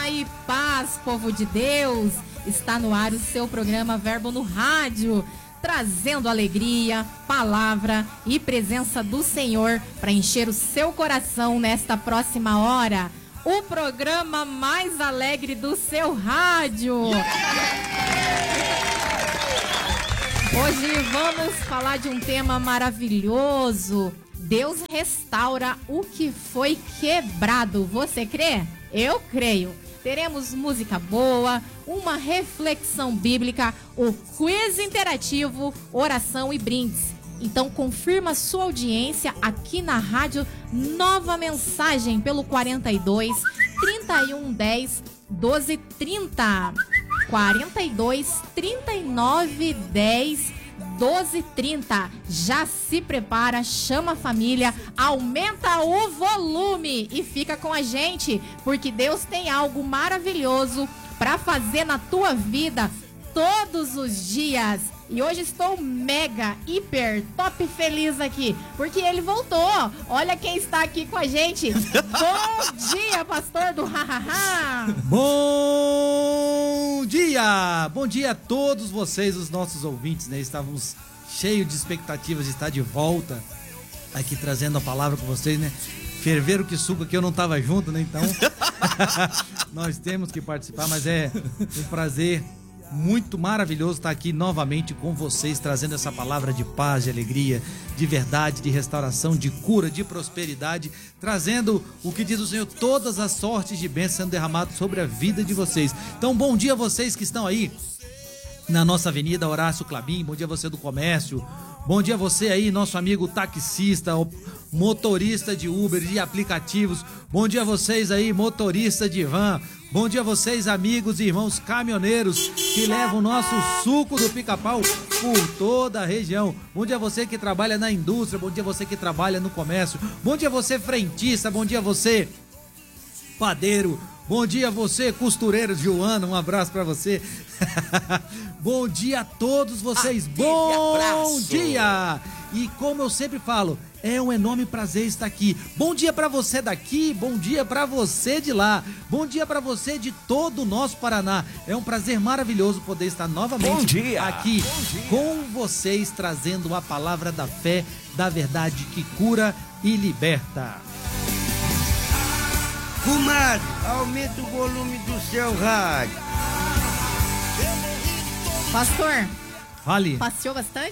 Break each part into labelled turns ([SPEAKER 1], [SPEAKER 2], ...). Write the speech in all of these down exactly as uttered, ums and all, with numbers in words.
[SPEAKER 1] Graça e paz, povo de Deus. Está no ar o seu programa Verbo no Rádio, trazendo alegria, palavra e presença do Senhor para encher o seu coração nesta próxima hora. O programa mais alegre do seu rádio. Hoje vamos falar de um tema maravilhoso. Deus restaura o que foi quebrado. Você crê? Eu creio. Teremos música boa, uma reflexão bíblica, o quiz interativo, oração e brindes. Então confirma sua audiência aqui na rádio Nova Mensagem pelo quarenta e dois, trinta e um, dez, doze, trinta. quarenta e dois, trinta e nove, dez, doze, trinta. Já se prepara, chama a família, aumenta o volume e fica com a gente, porque Deus tem algo maravilhoso para fazer na tua vida todos os dias. E hoje estou mega, hiper, top feliz aqui, porque ele voltou. Olha quem está aqui com a gente. Bom dia, pastor do Hahaha.
[SPEAKER 2] Bom dia! Bom dia a todos vocês, os nossos ouvintes, né? Estávamos cheios de expectativas de estar de volta aqui trazendo a palavra com vocês, né? Ferveiro que suco que eu não estava junto, né? Então, nós temos que participar, mas é um prazer muito maravilhoso estar aqui novamente com vocês, trazendo essa palavra de paz, de alegria, de verdade, de restauração, de cura, de prosperidade, trazendo o que diz o Senhor, todas as sortes de bênçãos sendo derramadas sobre a vida de vocês. Então, bom dia a vocês que estão aí na nossa avenida Horácio Clabim, bom dia a você do comércio, bom dia a você aí, nosso amigo taxista, motorista de Uber, de aplicativos, bom dia a vocês aí, motorista de van, bom dia a vocês, amigos e irmãos caminhoneiros que levam o nosso suco do pica-pau por toda a região. Bom dia a você que trabalha na indústria, bom dia a você que trabalha no comércio, bom dia a você frentista, bom dia a você padeiro, bom dia a você costureiro Joana, um abraço pra você. Bom dia a todos vocês, aquele bom abraço. Dia! E como eu sempre falo, é um enorme prazer estar aqui. Bom dia pra você daqui, bom dia pra você de lá, bom dia pra você de todo o nosso Paraná. É um prazer maravilhoso poder estar novamente aqui com vocês, trazendo a palavra da fé, da verdade que cura e liberta.
[SPEAKER 3] Comadre, aumenta o volume do seu rádio.
[SPEAKER 1] Pastor,
[SPEAKER 2] fale.
[SPEAKER 1] Passeou bastante?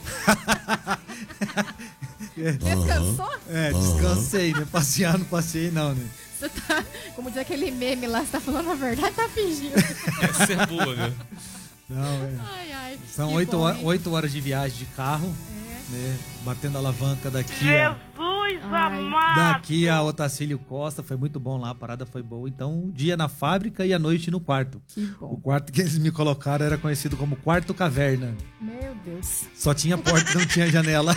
[SPEAKER 1] Descansou?
[SPEAKER 2] É, descansei, né? Passear não passei não, né?
[SPEAKER 1] Você tá, como diz aquele meme lá, você tá falando a verdade, tá fingindo.
[SPEAKER 4] Essa é boa, né?
[SPEAKER 2] Não, é.
[SPEAKER 1] Ai, ai,
[SPEAKER 2] são oito horas, oito horas de viagem de carro, é. Né? Batendo a alavanca daqui.
[SPEAKER 3] Jesus amado!
[SPEAKER 2] Daqui a Otacílio Costa, foi muito bom lá, a parada foi boa. Então, um dia na fábrica e a noite no quarto.
[SPEAKER 1] Que bom.
[SPEAKER 2] O quarto que eles me colocaram era conhecido como Quarto Caverna.
[SPEAKER 1] Meu Deus.
[SPEAKER 2] Só tinha porta, não tinha janela.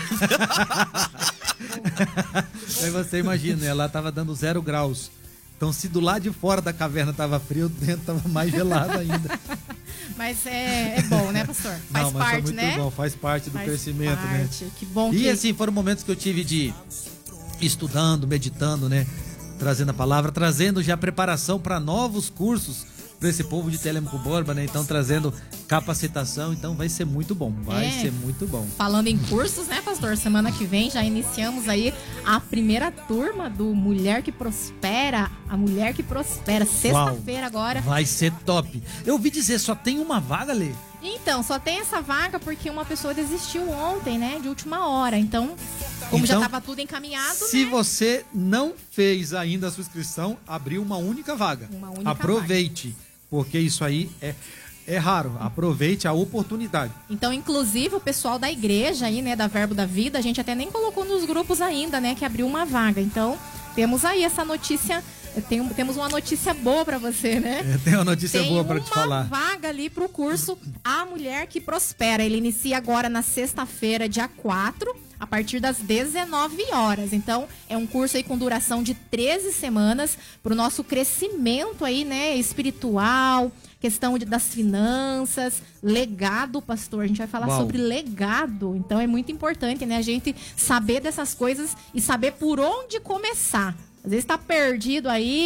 [SPEAKER 2] Aí você imagina, né? Lá tava dando zero graus. Então, se do lado de fora da caverna tava frio, dentro tava mais gelado ainda.
[SPEAKER 1] Mas é, é bom, né, pastor? Faz
[SPEAKER 2] Não, mas
[SPEAKER 1] parte,
[SPEAKER 2] foi muito
[SPEAKER 1] né?
[SPEAKER 2] bom, faz parte do
[SPEAKER 1] faz
[SPEAKER 2] crescimento,
[SPEAKER 1] parte.
[SPEAKER 2] né?
[SPEAKER 1] Que bom
[SPEAKER 2] e
[SPEAKER 1] que...
[SPEAKER 2] assim, foram momentos que eu tive de estudando, meditando, né? Trazendo a palavra, trazendo já preparação para novos cursos para esse povo de Telêmaco Borba, né? Então, trazendo capacitação, então vai ser muito bom, vai
[SPEAKER 1] é.
[SPEAKER 2] ser muito bom.
[SPEAKER 1] Falando em cursos, né, pastor? Semana que vem já iniciamos aí a primeira turma do Mulher que Prospera, a Mulher que Prospera, sexta-feira agora.
[SPEAKER 2] Vai ser top. Eu ouvi dizer, só tem uma vaga, Lê?
[SPEAKER 1] Então, só tem essa vaga porque uma pessoa desistiu ontem, né, de última hora. Então, como então, já estava tudo encaminhado,
[SPEAKER 2] se
[SPEAKER 1] né?
[SPEAKER 2] você não fez ainda a sua inscrição, abriu uma única vaga.
[SPEAKER 1] Uma única
[SPEAKER 2] Aproveite,
[SPEAKER 1] vaga.
[SPEAKER 2] Porque isso aí é, é raro. Aproveite a oportunidade.
[SPEAKER 1] Então, inclusive, o pessoal da igreja aí, né, da Verbo da Vida, a gente até nem colocou nos grupos ainda, né, que abriu uma vaga. Então, temos aí essa notícia... Tem, temos uma notícia boa pra você, né?
[SPEAKER 2] É, tem uma notícia
[SPEAKER 1] tem
[SPEAKER 2] boa pra te falar.
[SPEAKER 1] Tem uma vaga ali pro curso A Mulher que Prospera. Ele inicia agora na sexta-feira, dia quatro, a partir das dezenove horas. Então, é um curso aí com duração de treze semanas pro nosso crescimento aí, né, espiritual, questão de, das finanças, legado, pastor. A gente vai falar Uau. sobre legado. Então, é muito importante, né, a gente saber dessas coisas e saber por onde começar. Às vezes tá perdido aí,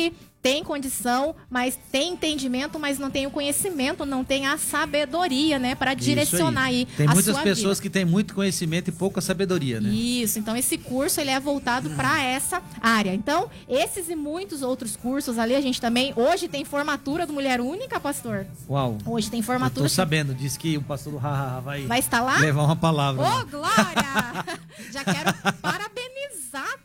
[SPEAKER 1] tem condição, mas tem entendimento, mas não tem o conhecimento, não tem a sabedoria, né, para direcionar aí,
[SPEAKER 2] aí tem
[SPEAKER 1] a
[SPEAKER 2] muitas
[SPEAKER 1] sua
[SPEAKER 2] pessoas
[SPEAKER 1] vida.
[SPEAKER 2] que têm muito conhecimento e pouca sabedoria, né?
[SPEAKER 1] Isso, então esse curso ele é voltado para essa área. Então, esses e muitos outros cursos ali, a gente também, hoje tem formatura do Mulher Única, pastor.
[SPEAKER 2] Uau.
[SPEAKER 1] Hoje tem
[SPEAKER 2] Eu
[SPEAKER 1] formatura.
[SPEAKER 2] tô sabendo, diz que o pastor do Haha vai,
[SPEAKER 1] Vai estar lá?
[SPEAKER 2] levar uma palavra.
[SPEAKER 1] Ô, Glória! Já quero